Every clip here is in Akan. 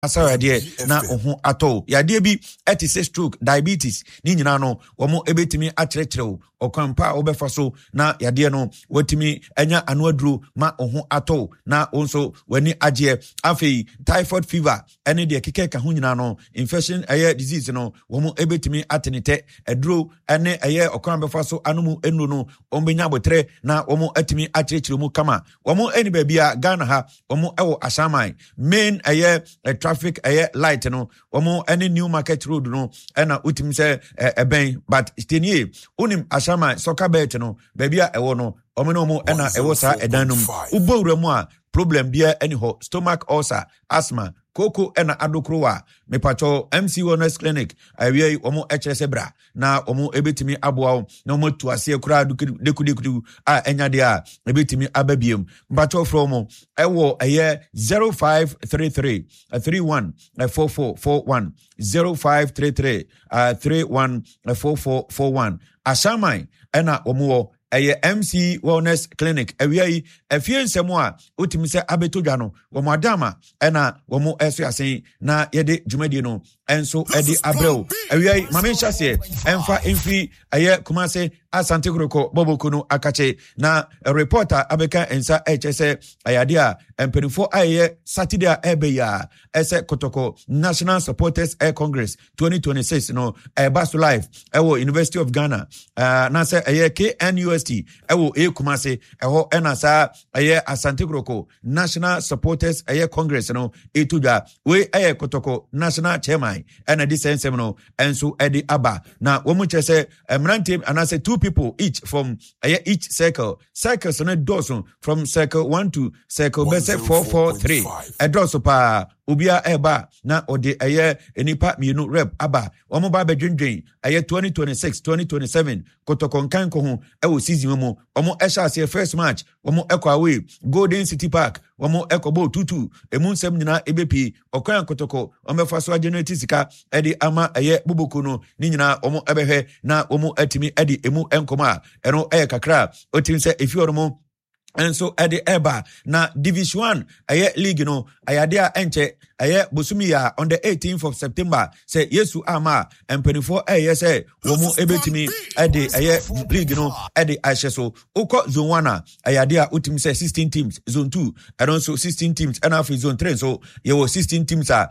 asara de na oho ato yade bi etise stroke diabetes ni nyina no womo ebetimi akyerɛkyerɛw okwampa obefa so na yade no watimi anya anu aduro ma oho ato na onso wani agye afei typhoid fever ene de keke ka ho nyina no infection disease no womo ebetimi atenete aduro ene okwambefa so anumu enu no ombenya botre na womo atimi akyerɛkyerɛw mu kama womo eni bia Ghana ha womo ewo asaman main traffic light no womo any new market road no na utim say eben but stenie unim ashama soccer bet no bebia ewo no omo na ewo sa edanum ubowura mu a problem bia any ho stomach ulcer asthma koko ena adokrowa mepacho MC Wellness Clinic awie omo sebra na omo ebetimi aboa na omo tuase kura dekudeku a enyade a ebetimi ababiem mepacho from ewo 0533 31 4441 0533 31 4441 asamai ena omo MC Wellness Clinic awie afie nsemo a otimi se abetodwa no wo madama ena wo eso asen na yede dwumadi no enso edi abrel awie mamensha se emfa emfi kumase Asante Kroko Bobokuno akache na reporter abeka ensa HSE ayade a empenifo Saturday ebeya ese Kotoko National Supporters Air Congress 2026 no basu live ewo University of Ghana na se KNUST ewo Kumase eho enasa Asante Kroko National Supporters Air Congress no etuja we Kotoko National Chairman ena disensem no enso edi aba na womu chese emrantem anase two people each from each circles no dozen from circle 1 to circle 443 dozen pa ubia eba na ode enipa mienu rep aba omo ba bedwendwen 2026 2027 kotokonkan ko ho ewo season mu omo ehya first match omo ekwa away Golden City Park omo ekobo tutu emunsem nyina ebepi okwan kotoko omefa so agenerative sika edi ama bubuku no ni nyina omo ebehwe na omo atimi edi emu enkoma eno kakra otimi se efioromo enso edi eba na division 1 league no ayade enche bosumi ya on the 18th of September say Yesu ama empenifo say womu ebetimi edi league no edi asheso uko zone 1 ayade utimi say 16 teams zone 2 and also 16 teams and after zone 3 so you 16 teams are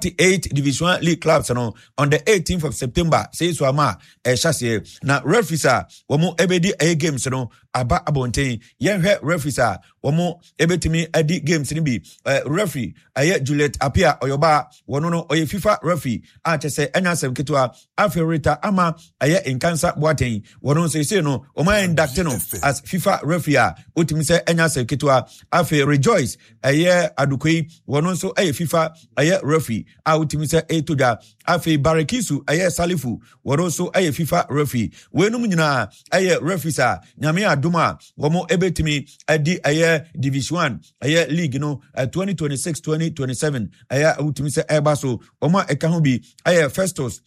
48 division 1 league clubs no on the 18th of September say Yesu ama shase na referees womu ebedi games no aba abonten yenhwe referees womu ebetimi edi games ni bi referee Juliet Apia Oyoba wono no oye FIFA referee chese enyasem ketwa aferita ama inkansa boaten wono se no o ma induct no as FIFA referee otimi se enyasem ketwa afe rejoice adukoi wono so FIFA referee otimi se etoda afe barakisu salifu wono so FIFA referee wenum nyina referees nyame aduma womo ebetimi adi division 1 league no 2026 2027 utimi se ebaso oma eka ho bi Festus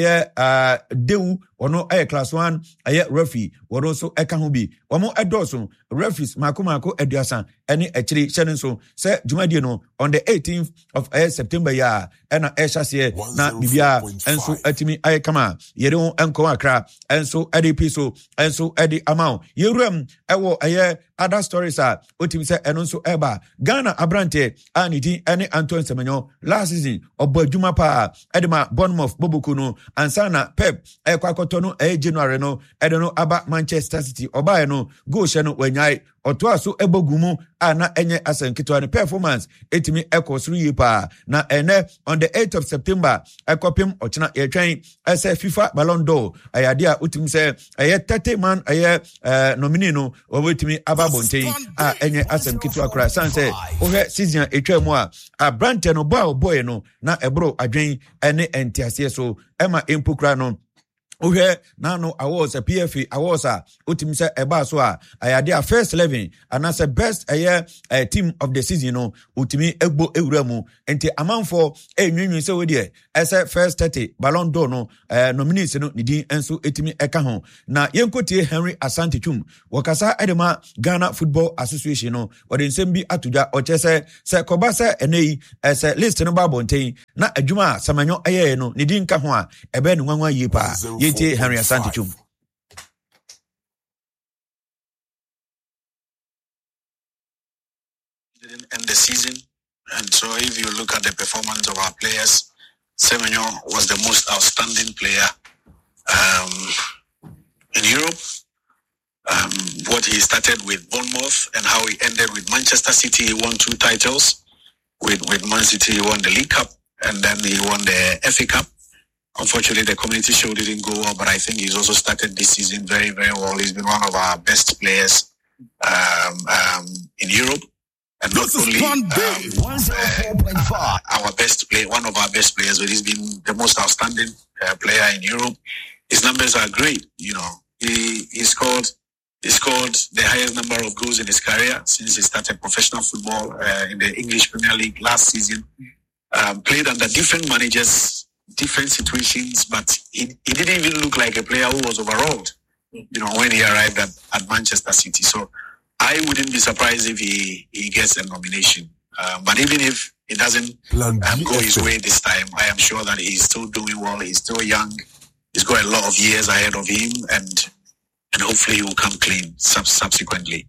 Dewu ono class 1 referee wono so eka ho bi omo edoso referees mako eduasa ene echiri hyene so se dwumadie no on the 18th of September ya ena ehyasie na bibia enso atimi kama yere ho enko akra enso edp so enso edi amount yeruam ewo other stories otimi se eno so eba Ghana abrante anidi ene Antoine Semenyo last season obadwuma pa edema Bournemouth bobuku no ansana Pep kwakoto no January no edeno aba Manchester City obaye no go she no wanyai otoaso ebogumu na enye asenkito ne performance etimi ekosuru yipa na ene on the 8th of September ekopim ochina yetwen ese FIFA Ballon d'Or ayade a utimi se 30 man nominee no obetimi ababonten enye asenkito akra sanse ohwe season etwamu a brante no boy no na ebro adwen ene entiase so ema empukra no Ohe nano awards a PFA awards a utim se eba so a ayade a first 11 and as a best team of the season no utimi egbo ewuramu enti amanfo enwunwun se we de as first 30 Ballon d'Or no nominees no nidin enso etimi eka ho na yenkotie Henry Asante Twum wakasa edema Ghana Football Association no wode nsem bi atoja oche se koba se enei se list no ba bonten na adwuma samanyo eye no nidin ka ho a ebe no nwanwa yipa Yeti Henry Asante Twum. Didn't end the season, and so if you look at the performance of our players, Semenyo was the most outstanding player in Europe. What he started with Bournemouth and how he ended with Manchester City, he won 2 titles. With Man City, he won the League Cup, and then he won the FA Cup. Unfortunately, the Community Shield didn't go well, but I think he's also started this season very, very well. He's been one of our best players in Europe. And not only our best player, one of our best players, but he's been the most outstanding player in Europe. His numbers are great. You know, he scored the highest number of goals in his career since he started professional football in the English Premier League last season. Played under different managers, different situations, but he didn't even look like a player who was overawed, you know, when he arrived at Manchester City. So I wouldn't be surprised if he gets a nomination. But even if it doesn't go his way this time, I am sure that he's still doing well. He's still young. He's got a lot of years ahead of him, and hopefully he will come clean subsequently.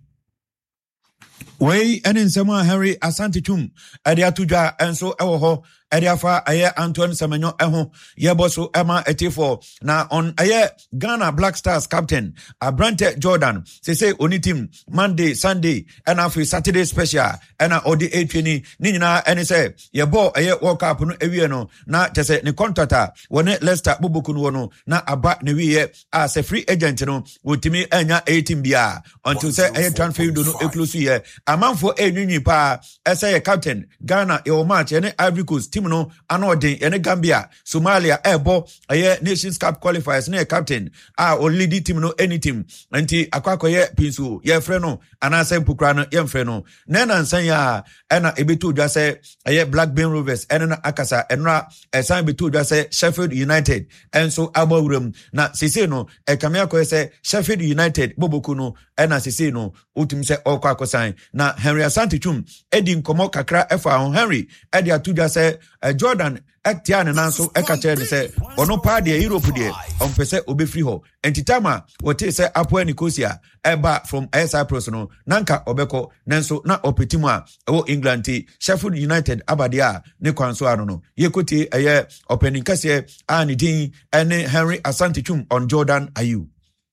Way and in Samuel Henry Asante Twum, Adia Tuja, and so Ewo, Adiafa, Aye Antoine Semenyo Eho, Yeboso Emma Etifo, na on Aye Ghana Black Stars captain, Abrante Jordan, say only team Monday, Sunday, and after Saturday special, and Odi 820, Nina, and say, Yebo, Aye World Cup no Eviano, na Tese, ne contractor, one Leicester Bubukuno, na Aba Newie, as a free agent, no, Utimi Enya 18 BR, until say Aye transfer do no exclusive. A man for a new pa, as a captain, Ghana, a match, and Ivory Coast, Timono, Anodi, and Gambia, Somalia, Ebo, a Nations Cup qualifiers, near captain, only the Timono, any team, anti Aquacoye, Pinsu, ye freno, and I say Pukrano, yem freno, Nana and Sanya, and a bitu just say, a Blackburn Rovers, and an Akasa, and Ra, a sign bitu just say Sheffield United, and so Aborum, na Siseno, a Kamiako say Sheffield United, Bobokuno, and a Siseno, Utim say Okako sign. Na Henry Asante Twum edi nkomo kakra efa on Henry edi atuja se Jordan ektia ne nanso ekache ne se ono pa de Europe de on pese obefri ho entitama wote se Apoel Nicosia eba from Cyprus no nanka obeko nanso na opetimu a ewo England ti Sheffield United abadia ne kwanso ano no yekoti eye opening kase ani din ene Henry Asante Twum on Jordan Ayew.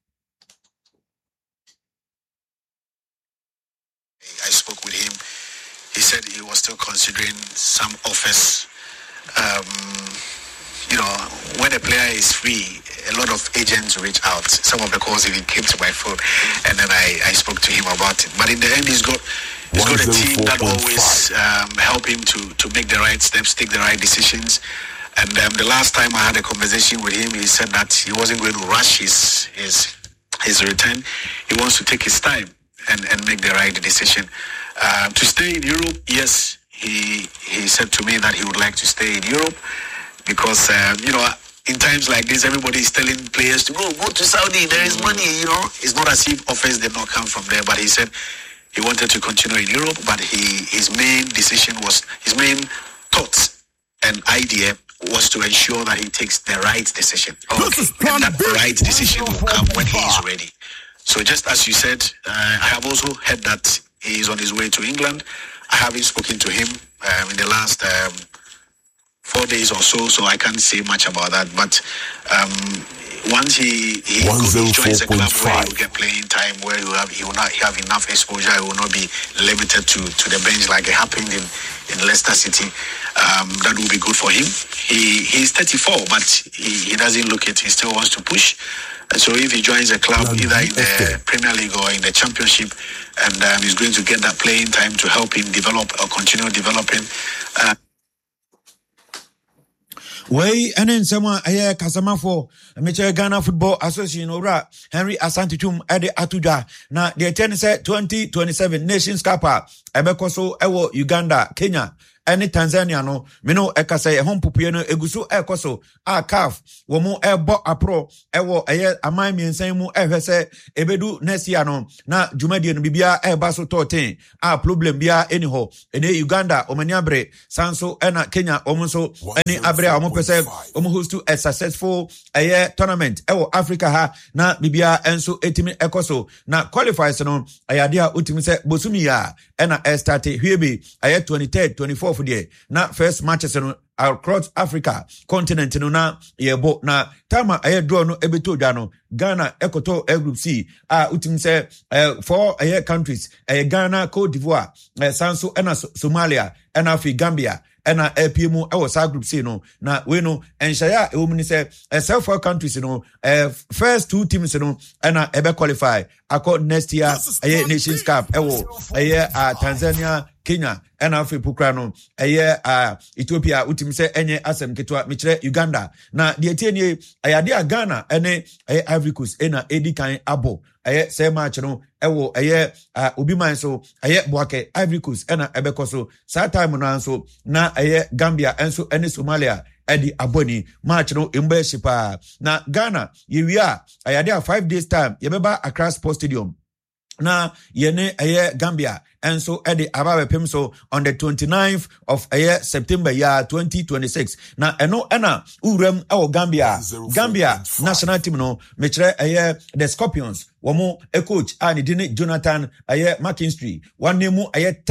I spoke with him. He said he was still considering some offers. You know, when a player is free, a lot of agents reach out. Some of the calls even came to my phone, and then I spoke to him about it. But in the end, he's got a team that always help him to make the right steps, take the right decisions. And the last time I had a conversation with him, he said that he wasn't going to rush his return. He wants to take his time and make the right decision. To stay in Europe, yes, he said to me that he would like to stay in Europe because, you know, in times like this, everybody is telling players to go to Saudi, there is money, you know. It's not as if offers did not come from there, but he said he wanted to continue in Europe, but his main thoughts and idea was to ensure that he takes the right decision. And that right decision will come when he is ready. So just as you said, I have also heard that he is on his way to England. I haven't spoken to him in the last 4 days or so I can't say much about that. But once he joins a club where he will get playing time, where he will not have enough exposure, he will not be limited to the bench like it happened in Leicester City. That will be good for him. He's 34, but he doesn't look it. He still wants to push. And so if he joins a club either in the Premier League or in the Championship, and he's going to get that playing time to help him develop or continue developing. Way and in someone a Kasama for Ghana Football Association or Henry Asantichum Ede Atuja. Now the attendance said 2027 Nations Cup. Ebekoso Ewo Uganda, Kenya. Any Tanzania no mino ekase home pupieno egusu ekoso a calf womo ebo apro ewo eye amai miensan mu ehwese ebedu next year no na dwumadie no bibia eba so 13 a problem bia eniho ene Uganda omani abre sanso ena Kenya omonso eni abre a omopese omo host to a successful tournament ewo Africa ha na bibia enso etimi ekoso na qualifiers no ayade a otimi se bosumi ya ena start hwebe 23rd 24th for the na first matches no across Africa continent no na yebo na tama draw no ebeto dwa no Ghana ekoto group C utim se for countries Ghana, Cote d'Ivoire, Sanso ena Somalia ena Gambia ena APMU ewo sa group C no na we no enshaya ewomni se self four countries no first two teams no ena ebe qualify accord next year Nations Cup ewo Tanzania, Kenya ena Africa no Ethiopia utim se enye asem ketwa michire Uganda na de tienie ayade Ghana ene Ivory Coast ena edikan abo se match no ewo obi man so boake Ivory Coast ena ebekoso sa time no anso na Gambia enso ene Somalia edi aboni match no membership na Ghana yewia ayade 5 days time yebeba Accra Sports Stadium na yene Gambia and so edi ababe pem so on the 29th of September year 2026 na eno ena urem Gambia national team no mechre the Scorpions womo coach ani dine Jonathan McKinstry one name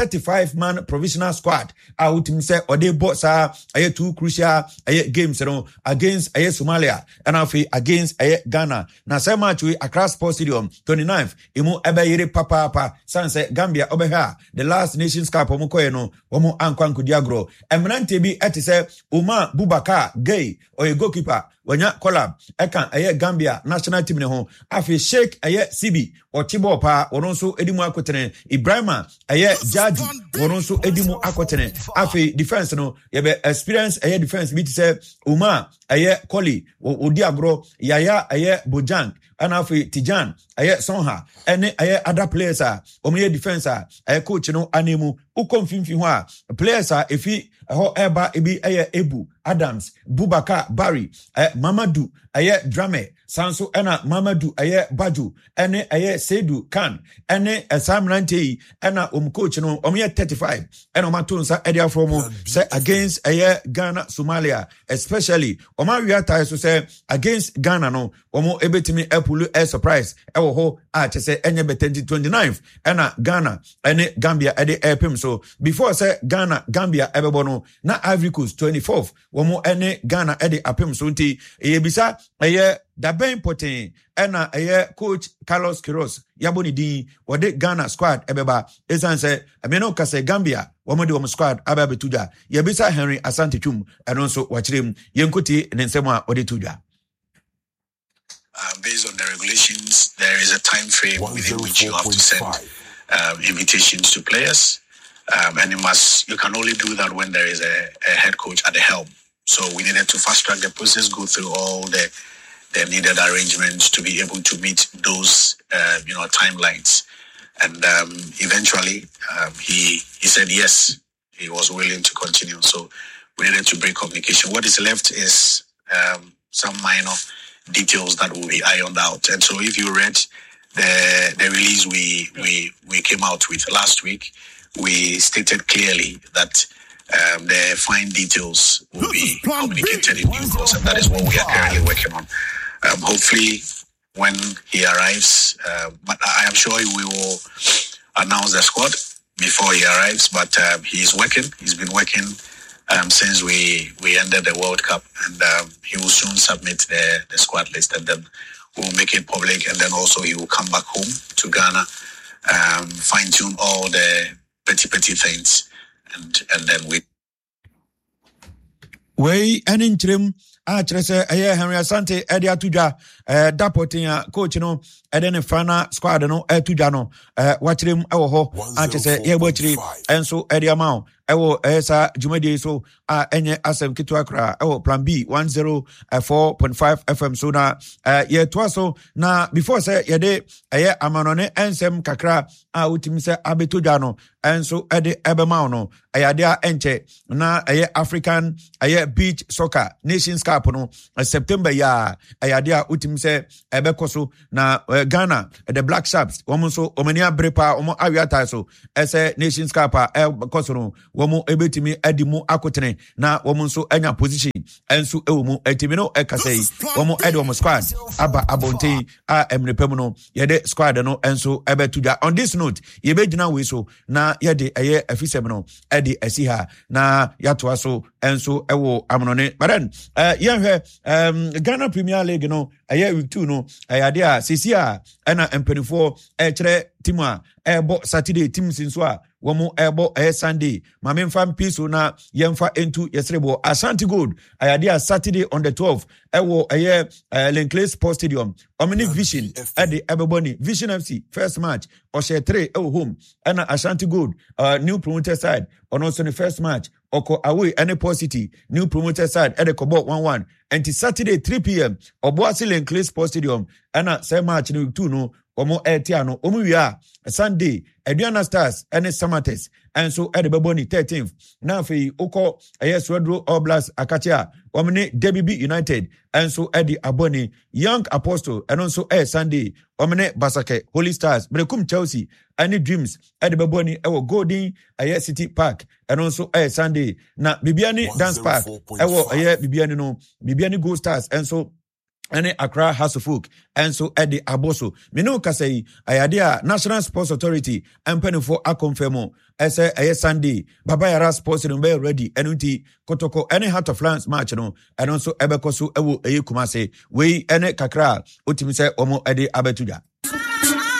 35 man provisional squad utim se ode bossa 2 crucial games no against Somalia and afi against Ghana na say match we Accra Sports Stadium 29th imu yire papa sanse Gambia obeha the last Nations Cup omukoye no womo ankwanku diagro emrante bi etise Uma Bubakar Gay oye goalkeeper wanya collab ekan Gambia national team ne ho afi Sheikh Sibi otibo pa wonso edimu akotene Ibrahima Jaji wonso edimu akotene afi defense no yebe experience defense bi say Uma Koli odiagro Yaya Bojang and afi Tijan Sonha ene other players omuye defense coach no anemu ukomfimfi ho a players efi ho eba ebi Ebu Adams Bubakar Barry Mamadou Drame Sanso ena Mamadou Baju ene Seydou Khan ene Sam Nante ena coach no omuye 35 ena matonsa edia from say against Ghana Somalia especially wiata so say against Ghana no omo ebetimi epulu surprise ewo ho chese enye betenti 29th ena Ghana ene Gambia ede epim so before say Ghana Gambia ebebono na Ivory Coast 24th womo ene Ghana ede apim so nti ebisa da ben poten ena coach Carlos Queiroz yaboni din wode Ghana squad ebeba esanse ameno kase Gambia womode wom squad ababe tuja yebisa Henry Asantichum enonso wachirem yenkoti nensema wode tuja. Based on the regulations, there is a time frame within which you have to send invitations to players, and you can only do that when there is a head coach at the helm. So we needed to fast track the process, go through all the needed arrangements to be able to meet those timelines, and eventually he said yes, he was willing to continue. So we needed to break communication. What is left is some minor details that will be ironed out. And so if you read the release we came out with last week, we stated clearly that the fine details will be communicated in due course, and that is what we are currently working on. Hopefully when he arrives, but I am sure we will announce the squad before he arrives, but he's been working since we ended the World Cup, and he will soon submit the squad list, and then we'll make it public, and then also he will come back home to Ghana, fine-tune all the petty things, and then we an interim Trese Henry Asante Edi Atuja Dapotin coach no Eden Fana squad no Etujano watching ewo ho Trese Yebochiri and so Edi Amount ewo esa jumadi so enye asem kitwa kra ewo plan B 104.5 FM so na ye to so na before say ye de eye amanone ensem kakra utimi se abetodwa no enso ede ebema no ayade a enche na eye African eye beach soccer Nations Cup no September ya ayade a utimi se ebekoso na Ghana the Black Sharks womo so omani abrepa omo awiata so ese Nations Cup koso no womo ebetimi edimu akotene na womo so anya position enso ewomu etimi no ekasei womo ede womo squad aba abonte emrepem no yede squad no enso ebetuja. On this note yebegina we so na yede eye afisem no ede asiha na yatoa so enso ewo amonone but then yenhwe Ghana Premier League no eye week 2 no ayade a sesia ena empenifo kire team a ebo Saturday team sinso a womo ebo Sunday mamemfa piso na yemfa entu yesrebo Ashanti Gold ayade a Saturday on the 12th ewo eye Lenkley Sports Stadium Omni Vision ade ebeboni Vision FC first match Oshe 3 ewo home ena Ashanti Gold new promoter side on also the first match Oko away any City new promoter side ede kobo 1-1 and Saturday 3 p.m. Obuasi Lenkley Sports Stadium ena same match ni 2 no omo etiano omo wia Sunday Aduana Stars and Samates and so at the Baboni 13th now for Oko Swedro Oblast Akacha omne DBB United and so at the Aboni Young Apostle and also Sunday omne Basake Holy Stars Brekum Chelsea any Dreams at the Baboni our Golden City Park and also Sunday na Bibiani Dance Park Bibiani no Bibiani Gold Stars and so ene Accra House of Folk and so Eddie Aboso meno kasei ayadea National Sports Authority empenifo akonfirmo ese Sunday Baba Yara Sports no be ready enuti kotoko ene Heart of Lions match no and also ebekoso ewo Kumase we ene kakra otimise omo Eddie abetuja